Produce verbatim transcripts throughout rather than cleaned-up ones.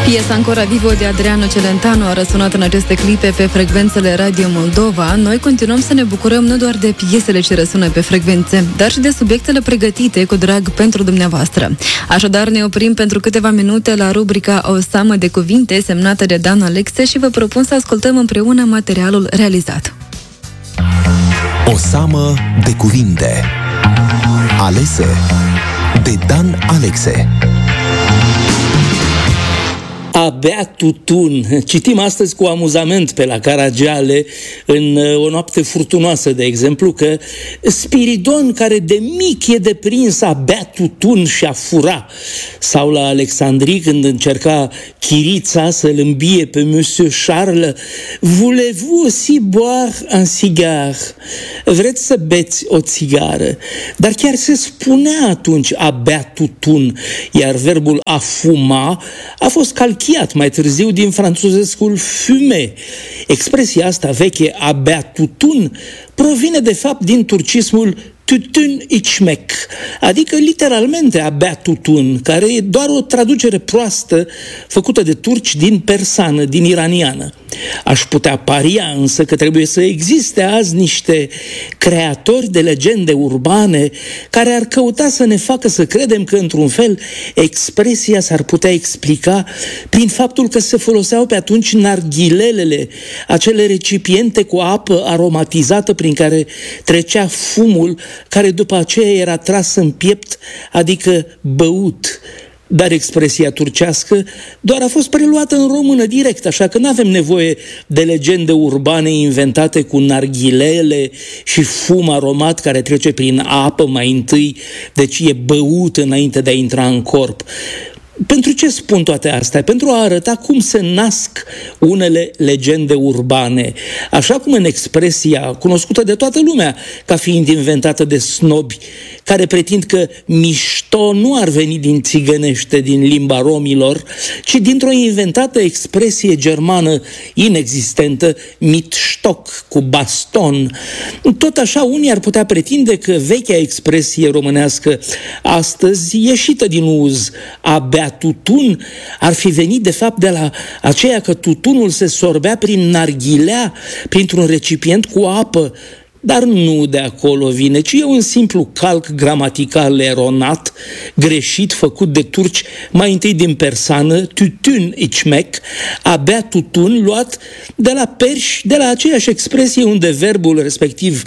Piesa Ancora Vivo de Adriano Celentano a răsunat în aceste clipe pe frecvențele Radio Moldova. Noi continuăm să ne bucurăm nu doar de piesele ce răsună pe frecvențe, dar și de subiectele pregătite cu drag pentru dumneavoastră. Așadar, ne oprim pentru câteva minute la rubrica O Samă de Cuvinte, semnată de Dan Alexe, și vă propun să ascultăm împreună materialul realizat. O Samă de Cuvinte, alese de Dan Alexe. Abia tutun. Citim astăzi cu amuzament pe la Caragiale, în O noapte furtunoasă, de exemplu, că Spiridon, care de mic e deprins, abia tutun și a fura. Sau la Alexandrie, când încerca Chirița să-l îmbie pe Monsieur Charles, voulez-vous aussi boire un cigare? Vreți să beți o țigară? Dar chiar se spunea atunci abia tutun, iar verbul a fuma a fost calchiat mai târziu din franțuzescul fumer. Expresia asta veche, abia tutun, provine de fapt din turcismul tutun içmek, adică literalmente abia tutun, care e doar o traducere proastă făcută de turci din persană, din iraniană. Aș putea paria însă că trebuie să existe azi niște creatori de legende urbane care ar căuta să ne facă să credem că, într-un fel, expresia s-ar putea explica prin faptul că se foloseau pe atunci narghilelele, acele recipiente cu apă aromatizată prin care trecea fumul, care după aceea era tras în piept, adică băut. Dar expresia turcească doar a fost preluată în română direct, așa că nu avem nevoie de legende urbane inventate cu narghilele și fum aromat care trece prin apă mai întâi, deci e băut înainte de a intra în corp. Pentru ce spun toate astea? Pentru a arăta cum se nasc unele legende urbane. Așa cum în expresia cunoscută de toată lumea ca fiind inventată de snobi, care pretind că mișto nu ar veni din țigănește, din limba romilor, ci dintr-o inventată expresie germană inexistentă, mitstock, cu baston. Tot așa, unii ar putea pretinde că vechea expresie românească, astăzi ieșită din uz, abia tutun, ar fi venit de fapt de la aceea că tutunul se sorbea prin narghilea, printr-un recipient cu apă. Dar nu de acolo vine, ci e un simplu calc gramatical eronat, greșit, făcut de turci, mai întâi din persană, tutun içmek, abia tutun, luat de la perși, de la aceeași expresie unde verbul respectiv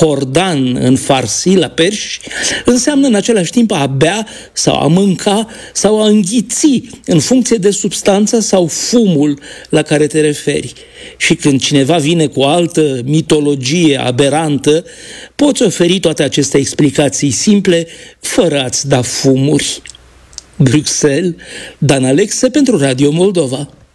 hordan în farsi, la perși, înseamnă în același timp a bea sau a mânca sau a înghiți, în funcție de substanța sau fumul la care te referi. Și când cineva vine cu o altă mitologie aberantă, poți oferi toate aceste explicații simple, fără a-ți da fumuri. Bruxelles, Dan Alexe pentru Radio Moldova.